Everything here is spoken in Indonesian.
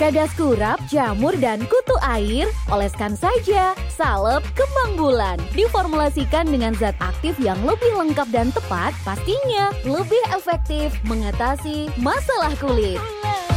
Kadas kurap, jamur, dan kutu air, oleskan saja. Salep kembang bulan. Diformulasikan dengan zat aktif yang lebih lengkap dan tepat, pastinya lebih efektif mengatasi masalah kulit.